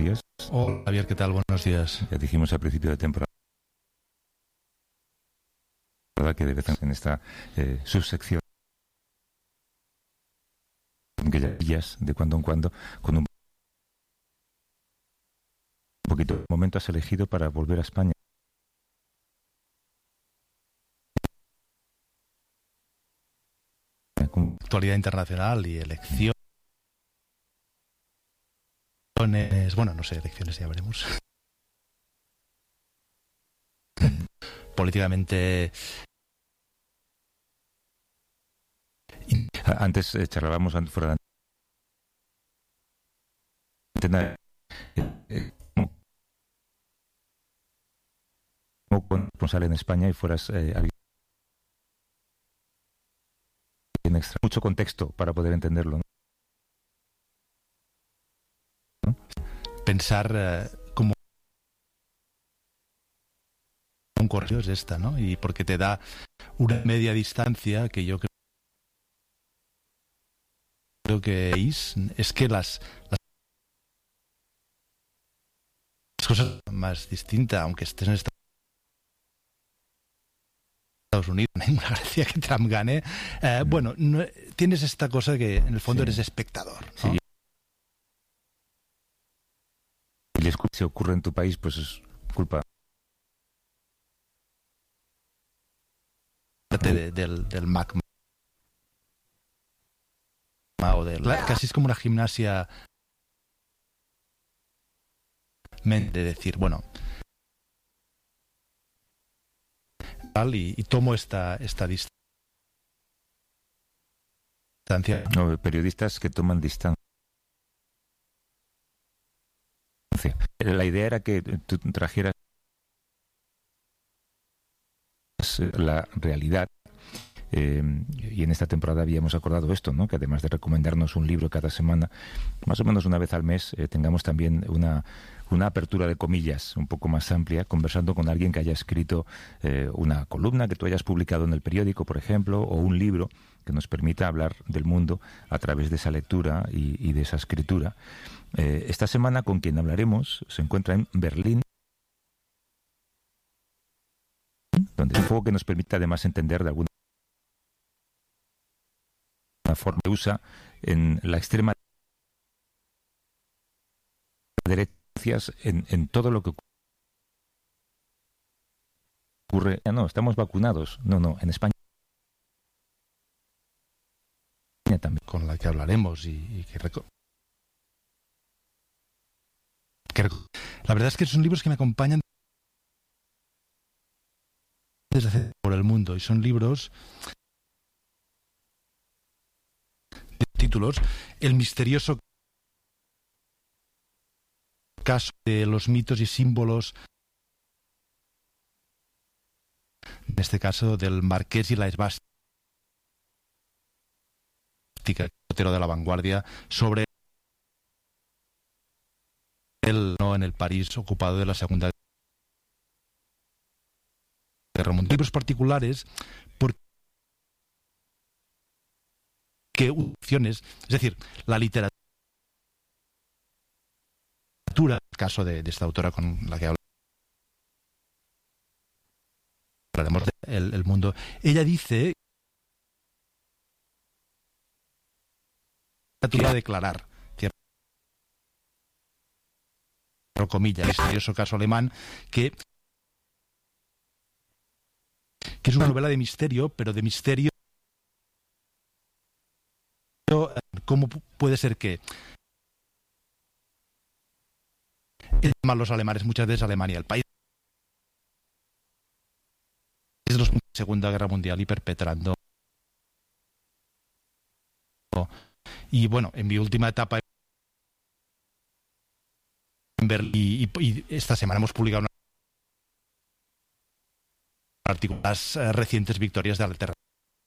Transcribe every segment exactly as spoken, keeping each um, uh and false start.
días. Hola, Javier, ¿qué tal? Buenos días. Ya dijimos al principio de temporada que de vez en esta eh, subsección que ya pillas de cuando en cuando con un poquito de momento has elegido para volver a España. Actualidad internacional y elecciones. Bueno, no sé, elecciones ya veremos. Políticamente. Antes eh, charlábamos fuera de la antena eh, como corresponsal en España y fueras eh, alguien extra. Mucho contexto para poder entenderlo, ¿no? ¿No? Pensar eh, como un correo es esta, ¿no? Y porque te da una media distancia que yo creo Creo que es, es que las, las cosas son más distintas, aunque estés en Estados Unidos, no hay ninguna gracia que Trump gane. Eh, mm. Bueno, no, tienes esta cosa que en el fondo sí. Eres espectador, ¿no? Sí. Si les se ocurre en tu país, pues es culpa de, del, del magma. O del, casi es como una gimnasia de decir, bueno, y, y tomo esta, esta distancia. No, periodistas que toman distancia. La idea era que tú trajeras la realidad. Eh, y en esta temporada habíamos acordado esto, ¿no? Que además de recomendarnos un libro cada semana, más o menos una vez al mes, eh, tengamos también una, una apertura de comillas un poco más amplia, conversando con alguien que haya escrito eh, una columna que tú hayas publicado en el periódico, por ejemplo, o un libro que nos permita hablar del mundo a través de esa lectura y, y de esa escritura. Eh, esta semana con quien hablaremos se encuentra en Berlín, donde un juego que nos permite además entender de alguna forma que usa en la extrema derecha en, en todo lo que ocurre. No, estamos vacunados. No, no, en España también. Con la que hablaremos y, y que, reco que reco la verdad es que son libros que me acompañan desde hace por el mundo y son libros de títulos. El misterioso caso de los mitos y símbolos, en este caso del Marqués y la esvástica, portero de La Vanguardia, sobre el no en el París ocupado de la Segunda Guerra Mundial. Libros particulares porque opciones, es decir, la literatura, el caso de, de esta autora con la que hablaremos del el mundo, ella dice a declarar, cierro comillas, el misterioso caso alemán, que, que es una novela de misterio, pero de misterio, ¿cómo puede ser que llaman los alemanes muchas veces Alemania, el país de la Segunda Guerra Mundial y perpetrando? Y bueno, en mi última etapa en Berlín, y, y, y esta semana hemos publicado un artículo de las uh, recientes victorias de la alternativa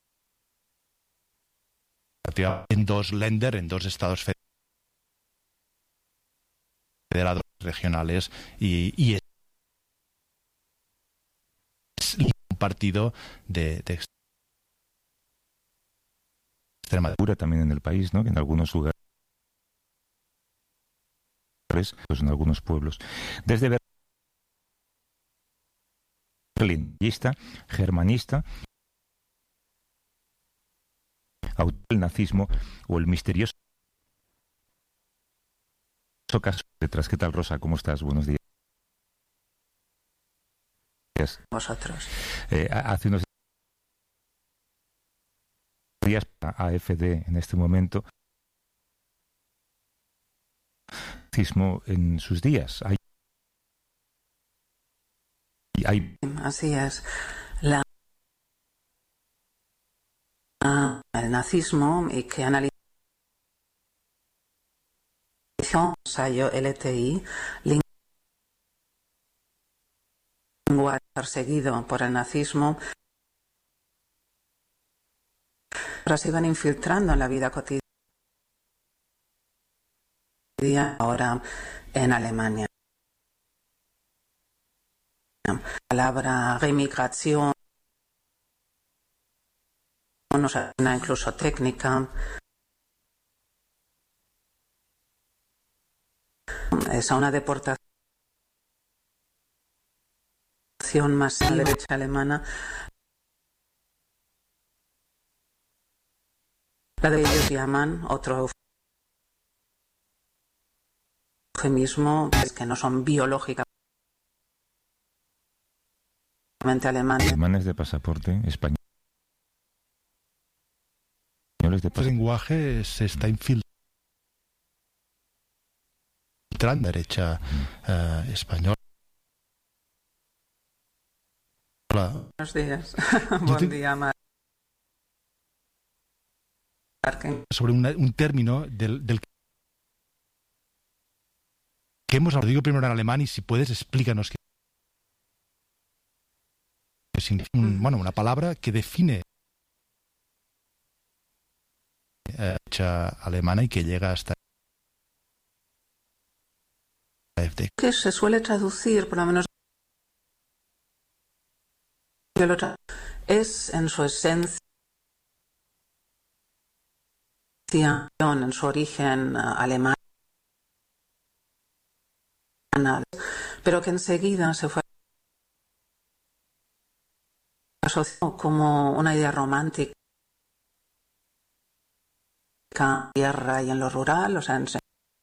en dos Länder, en dos estados federados regionales, y, y es un partido de, de extrema derecha también en el país, ¿no? Que en algunos lugares pues en algunos pueblos. Desde Berlín, germanista, autor del nazismo o el misterioso caso detrás. ¿Qué tal, Rosa? ¿Cómo estás? Buenos días. Vosotros. Eh, hace unos días, A F D en este momento, nazismo en sus días. Hay, hay... Así es. La, el nazismo, y que analiza ensayo L T I, lenguaje perseguido por el nazismo, ahora se iban infiltrando en la vida cotidiana ahora en Alemania. La palabra remigración, o sea, incluso técnica, es a una deportación masiva a la derecha alemana. La de ellos llaman otro eufemismo, es que no son biológicamente alemanes. Alemanes de pasaporte español. De pasaporte. El lenguaje se está infiltrando en la derecha uh, española. Buenos días. Buen te... día, Mar. Sobre una, un término del, del que hemos hablado. Digo primero en alemán y si puedes explícanos qué significa. Un, bueno, una palabra que define la derecha alemana y que llega hasta la A F D. Que se suele traducir, por lo menos es en su esencia, en su origen uh, alemán, pero que enseguida se fue asociado como una idea romántica en la tierra y en lo rural, o sea, en,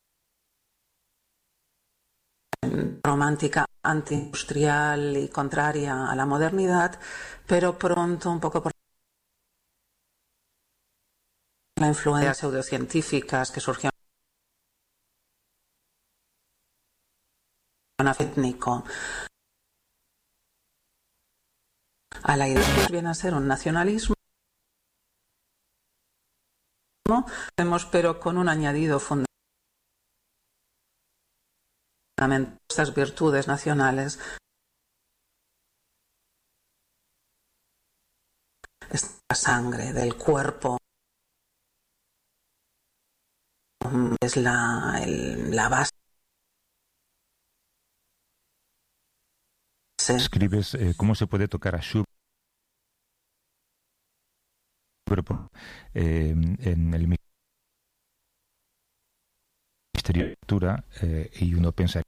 en romántica antiindustrial y contraria a la modernidad, pero pronto un poco por la influencia pseudocientíficas que surgieron étnico a la idea que viene a ser un nacionalismo, pero con un añadido fundamental. Estas virtudes nacionales, esta sangre del cuerpo es la, el, la base. Escribes eh, cómo se puede tocar a Schubert eh, en el misterio de la lectura eh, y uno pensaría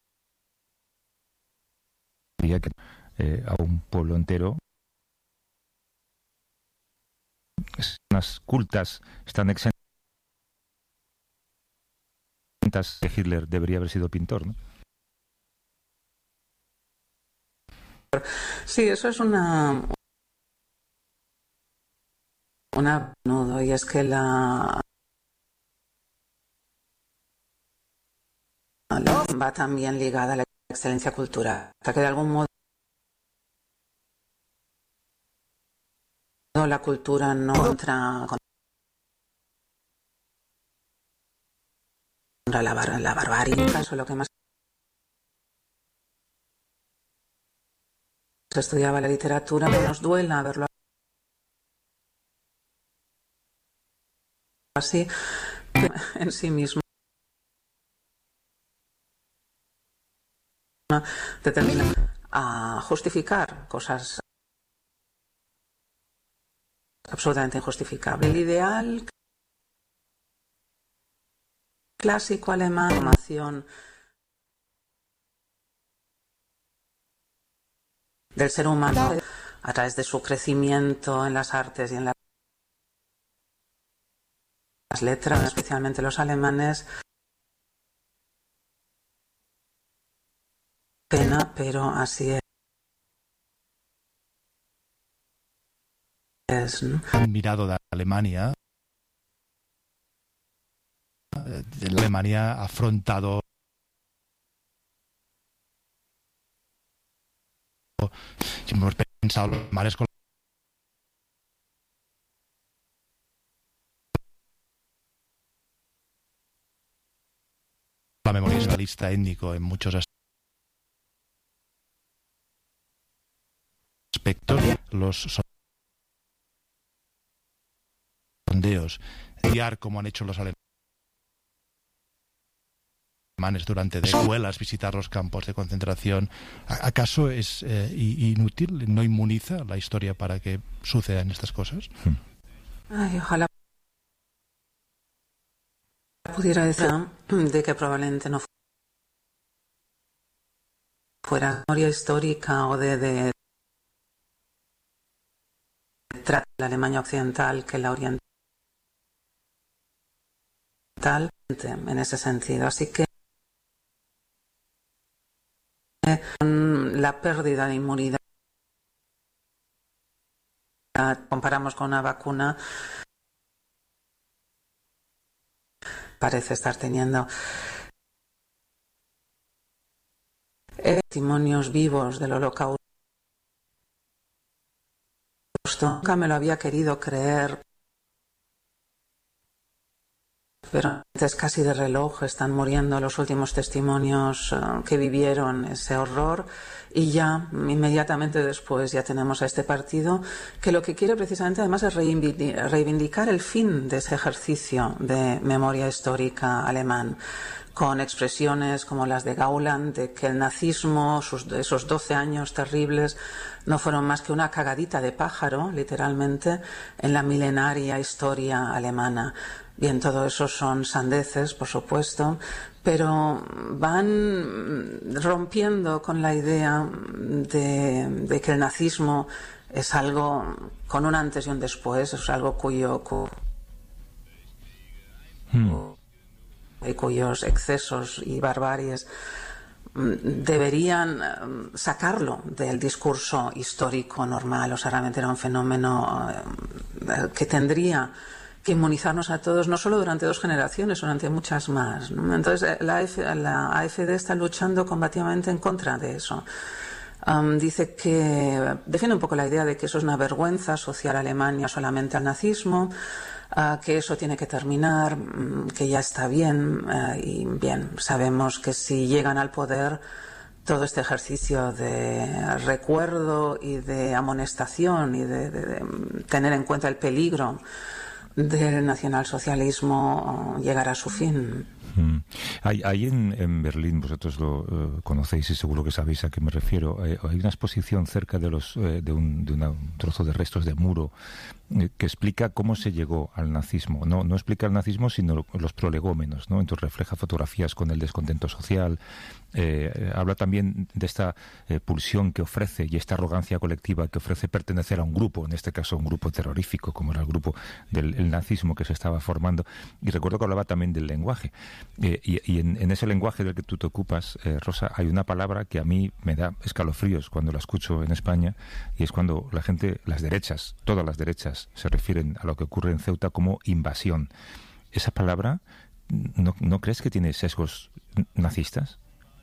que eh, a un pueblo entero unas cultas están exentas que Hitler debería haber sido pintor, ¿no? Sí, eso es una una nudo, y es que la va también ligada a la excelencia cultural, hasta que de algún modo la cultura no contra, contra la, bar, la barbarie, eso es lo que más se estudiaba la literatura, no nos duela verlo así en sí mismo. Determina a justificar cosas absolutamente injustificables. El ideal clásico alemán, formación del ser humano a través de su crecimiento en las artes y en las letras, especialmente los alemanes. Pena, pero así es. Es, ¿no? Han mirado de Alemania. De la Alemania ha afrontado si hemos pensado los alemanes con la memoria nacionalista étnico en muchos aspectos, los sondeos, guiar como han hecho los alemanes durante escuelas, visitar los campos de concentración. ¿Acaso es eh, inútil, no inmuniza la historia para que sucedan estas cosas? Ay, ojalá pudiera decir de que probablemente no fuera memoria histórica o de, de tratar la Alemania occidental que la oriental en ese sentido. Así que la pérdida de inmunidad comparamos con una vacuna parece estar teniendo testimonios vivos del Holocausto. Nunca me lo había querido creer, pero antes casi de reloj están muriendo los últimos testimonios uh, que vivieron ese horror, y ya inmediatamente después ya tenemos a este partido que lo que quiere precisamente además es reivindicar el fin de ese ejercicio de memoria histórica alemán, con expresiones como las de Gauland, de que el nazismo, sus, esos doce años terribles, no fueron más que una cagadita de pájaro, literalmente, en la milenaria historia alemana. Bien, todo eso son sandeces, por supuesto, pero van rompiendo con la idea de, de que el nazismo es algo con un antes y un después, es algo cuyo... Cu hmm. y cuyos excesos y barbaries deberían sacarlo del discurso histórico normal. O sea, realmente era un fenómeno que tendría que inmunizarnos a todos, no solo durante dos generaciones, durante muchas más, ¿no? Entonces la, F, la A F D está luchando combativamente en contra de eso. Um, dice que defiende un poco la idea de que eso es una vergüenza asociar a Alemania solamente al nazismo, uh, que eso tiene que terminar, um, que ya está bien, uh, y bien, sabemos que si llegan al poder, todo este ejercicio de recuerdo y de amonestación y de, de, de tener en cuenta el peligro del nacionalsocialismo uh, llegará a su fin. Mm. Hay, hay en, en Berlín, vosotros lo uh, conocéis y seguro que sabéis a qué me refiero, hay, hay una exposición cerca de los eh, de, un, de una, un trozo de restos de muro eh, que explica cómo se llegó al nazismo. No, no explica el nazismo, sino los prolegómenos, ¿no? Entonces refleja fotografías con el descontento social, eh, habla también de esta eh, pulsión que ofrece y esta arrogancia colectiva que ofrece pertenecer a un grupo, en este caso un grupo terrorífico, como era el grupo del el nazismo que se estaba formando. Y recuerdo que hablaba también del lenguaje. Eh, y y en, en ese lenguaje del que tú te ocupas, eh, Rosa, hay una palabra que a mí me da escalofríos cuando la escucho en España, y es cuando la gente, las derechas, todas las derechas, se refieren a lo que ocurre en Ceuta como invasión. ¿Esa palabra no, no crees que tiene sesgos nazistas?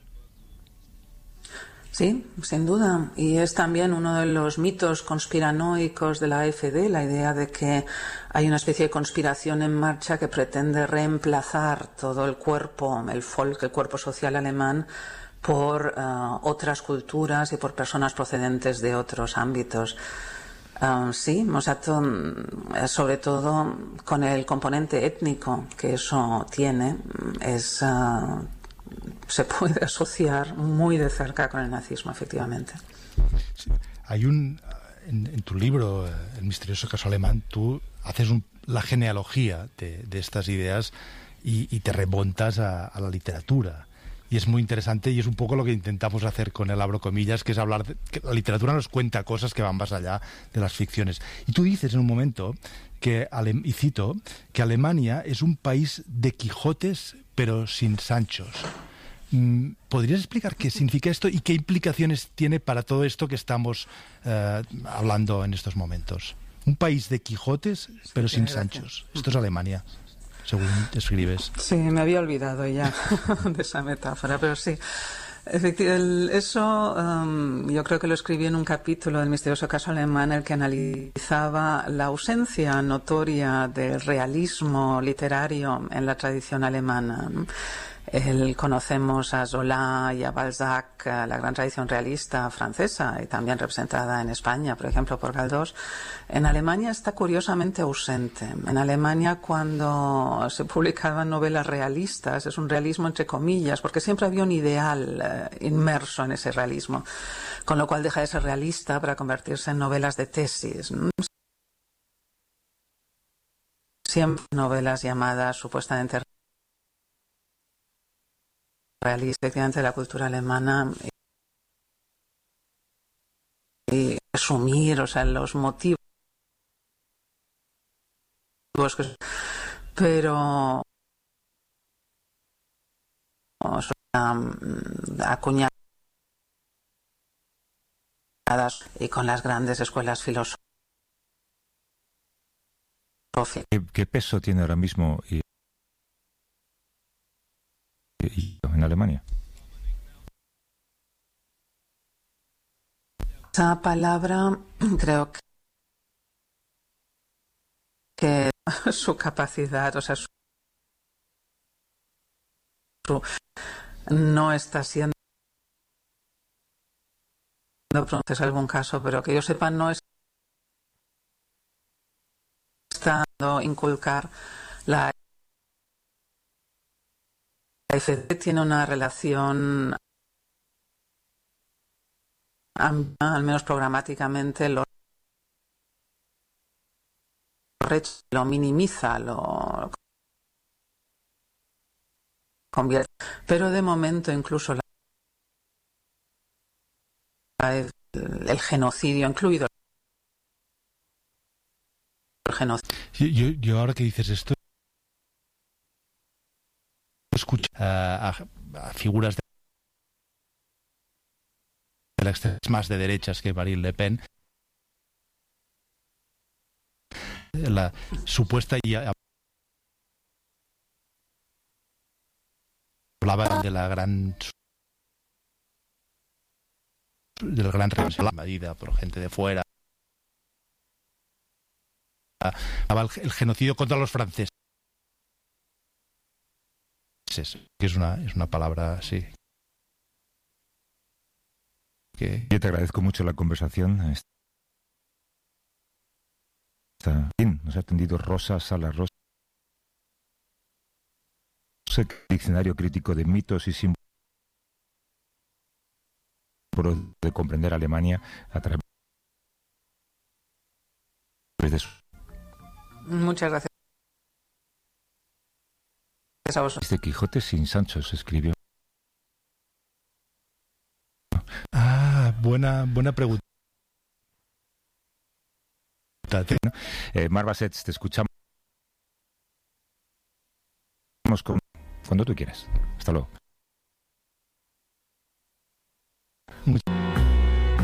Sí, sin duda. Y es también uno de los mitos conspiranoicos de la A F D, la idea de que hay una especie de conspiración en marcha que pretende reemplazar todo el cuerpo, el Volk, el cuerpo social alemán, por uh, otras culturas y por personas procedentes de otros ámbitos. Uh, sí, o sea, to, sobre todo con el componente étnico que eso tiene, es... Uh, se puede asociar muy de cerca con el nazismo, efectivamente. Sí. Hay un en, en tu libro, El misterioso caso alemán, tú haces un, la genealogía de, de estas ideas y, y te remontas a, a la literatura. Y es muy interesante y es un poco lo que intentamos hacer con el abro comillas, que es hablar de que la literatura nos cuenta cosas que van más allá de las ficciones. Y tú dices en un momento, que y cito, que Alemania es un país de Quijotes pero sin Sanchos. ¿Podrías explicar qué significa esto y qué implicaciones tiene para todo esto que estamos eh, hablando en estos momentos? Un país de Quijotes pero sin Sanchos. Esto es Alemania, según escribes. Sí, me había olvidado ya de esa metáfora, pero sí. Efectivamente, eso um, yo creo que lo escribí en un capítulo del misterioso caso alemán, en el que analizaba la ausencia notoria del realismo literario en la tradición alemana. El, conocemos a Zola y a Balzac, la gran tradición realista francesa y también representada en España, por ejemplo, por Galdós. En Alemania está curiosamente ausente. En Alemania, cuando se publicaban novelas realistas, es un realismo entre comillas, porque siempre había un ideal eh, inmerso en ese realismo, con lo cual deja de ser realista para convertirse en novelas de tesis. Siempre novelas llamadas supuestamente realistas, efectivamente, de la cultura alemana, y resumir, o sea, los motivos, que, pero um, acuñadas y con las grandes escuelas filosóficas. ¿Qué, qué peso tiene ahora mismo y, y, en Alemania? Esa palabra, creo que, que su capacidad, o sea, su, su, no está siendo pronunciado en algún caso, pero que yo sepa no está dando inculcar la la F D tiene una relación amplia, al menos programáticamente, lo, lo minimiza, lo convierte. Pero de momento incluso la, el, el genocidio, incluido el genocidio. Yo, yo ahora que dices esto, escucho a, a, a figuras de la extrema más de derechas que Marine Le Pen, la supuesta y hablaba de la gran del gran revolución invadida por gente de fuera, el genocidio contra los franceses, que es una es una palabra así. Que... Yo te agradezco mucho la conversación. Está bien, nos ha atendido Rosa Sala Rosa, diccionario crítico de mitos y símbolos de comprender Alemania a través de su... Muchas gracias a vosotros. Este Quijote sin Sancho se escribió. Ah, buena, buena pregunta. Eh, Mar Bassets, te escuchamos con... cuando tú quieras. Hasta luego. Muchas